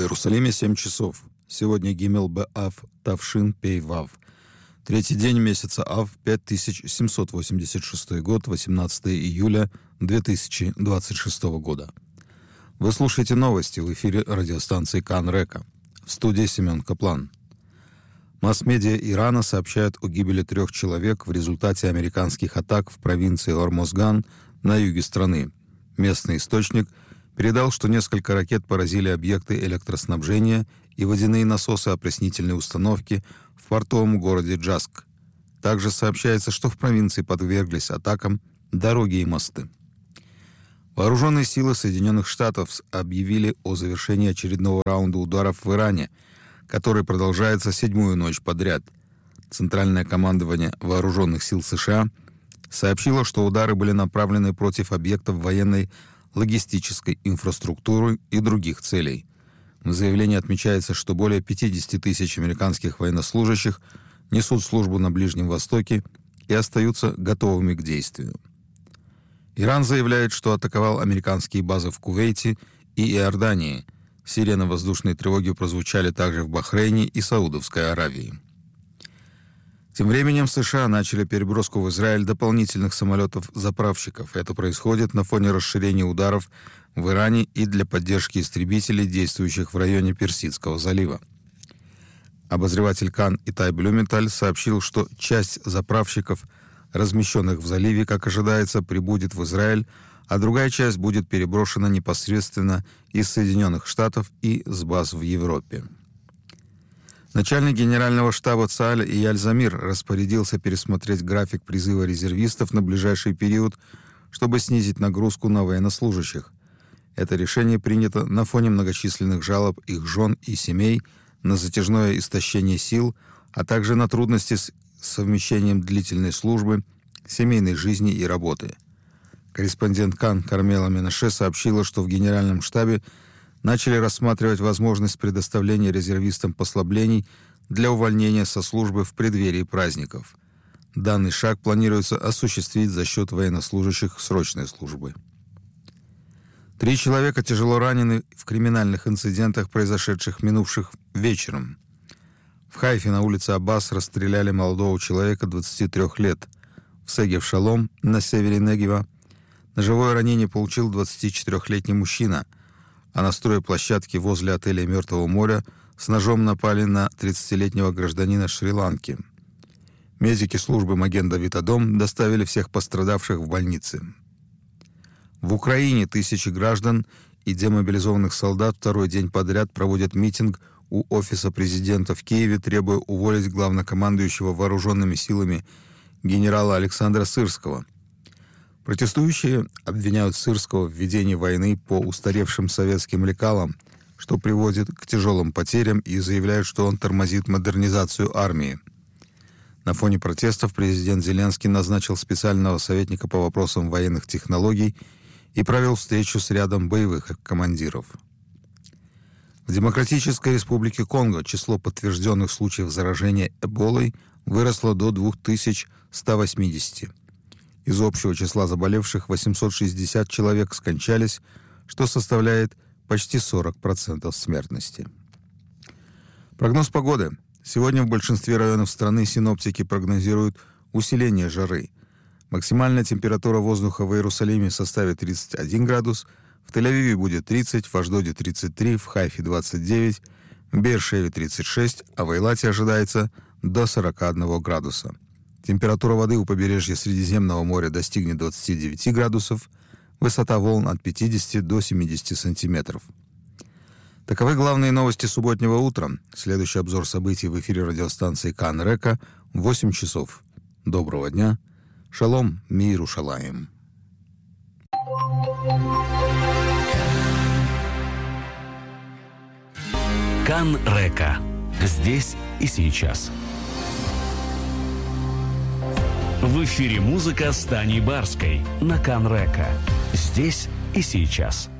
Иерусалиме 7 часов. Сегодня Гимел Б-Ав Тавшин Пей Вав. Третий день месяца Ав, 5786 год, 18 июля 2026 года. Вы слушаете новости в эфире радиостанции Кан Река. В студии Семен Каплан. Масс-медиа Ирана сообщают о гибели 3 человек в результате американских атак в провинции Ормозган на юге страны. Местный источник передал, что несколько ракет поразили объекты электроснабжения и водяные насосы опреснительной установки в портовом городе Джаск. Также сообщается, что в провинции подверглись атакам дороги и мосты. Вооруженные силы Соединенных Штатов объявили о завершении очередного раунда ударов в Иране, который продолжается 7-ю ночь подряд. Центральное командование Вооруженных сил США сообщило, что удары были направлены против объектов военной логистической инфраструктуры и других целей. В заявлении отмечается, что более 50 тысяч американских военнослужащих несут службу на Ближнем Востоке и остаются готовыми к действию. Иран заявляет, что атаковал американские базы в Кувейте и Иордании. Сирены воздушной тревоги прозвучали также в Бахрейне и Саудовской Аравии. Тем временем США начали переброску в Израиль дополнительных самолетов-заправщиков. Это происходит на фоне расширения ударов в Иране и для поддержки истребителей, действующих в районе Персидского залива. Обозреватель Кан Итай Блюменталь сообщил, что часть заправщиков, размещенных в заливе, как ожидается, прибудет в Израиль, а другая часть будет переброшена непосредственно из Соединенных Штатов и с баз в Европе. Начальник генерального штаба ЦААЛ Ияль Замир распорядился пересмотреть график призыва резервистов на ближайший период, чтобы снизить нагрузку на военнослужащих. Это решение принято на фоне многочисленных жалоб их жен и семей на затяжное истощение сил, а также на трудности с совмещением длительной службы, семейной жизни и работы. Корреспондент Кан Кармела Менаше сообщила, что в генеральном штабе начали рассматривать возможность предоставления резервистам послаблений для увольнения со службы в преддверии праздников. Данный шаг планируется осуществить за счет военнослужащих срочной службы. 3 человека тяжело ранены в криминальных инцидентах, произошедших минувших вечером. В Хайфе на улице Аббас расстреляли молодого человека 23 лет. В Сегев-Шалом на севере Негева ножевое ранение получил 24-летний мужчина, а на стройплощадке возле отеля «Мертвого моря» с ножом напали на 30-летнего гражданина Шри-Ланки. Медики службы Маген-Давид Адом доставили всех пострадавших в больницы. В Украине тысячи граждан и демобилизованных солдат второй день подряд проводят митинг у офиса президента в Киеве, требуя уволить главнокомандующего вооруженными силами генерала Александра Сырского. Протестующие обвиняют Сырского в ведении войны по устаревшим советским лекалам, что приводит к тяжелым потерям, и заявляют, что он тормозит модернизацию армии. На фоне протестов президент Зеленский назначил специального советника по вопросам военных технологий и провел встречу с рядом боевых командиров. В Демократической Республике Конго число подтвержденных случаев заражения Эболой выросло до 2180. Из общего числа заболевших 860 человек скончались, что составляет почти 40% смертности. Прогноз погоды. Сегодня в большинстве районов страны синоптики прогнозируют усиление жары. Максимальная температура воздуха в Иерусалиме составит 31 градус, в Тель-Авиве будет 30, в Ашдоде 33, в Хайфе 29, в Беэр-Шеве 36, а в Эйлате ожидается до 41 градуса. Температура воды у побережья Средиземного моря достигнет 29 градусов, высота волн от 50 до 70 сантиметров. Таковы главные новости субботнего утра. Следующий обзор событий в эфире радиостанции Кан Река в 8 часов. Доброго дня. Шалом, миру шалаем. Кан Река. Здесь и сейчас. В эфире музыка с Таней Барской на Кан Река. Здесь и сейчас.